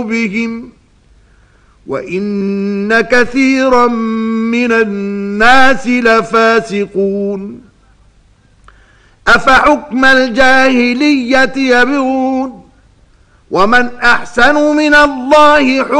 بهم وإن كثيرا من الناس لفاسقون أفحكم الجاهلية يبغون ومن أحسن من الله حكما